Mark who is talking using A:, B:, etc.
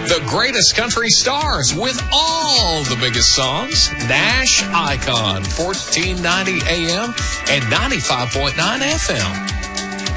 A: The greatest country stars with all the biggest songs. Nash Icon, 1490 AM and 95.9 FM.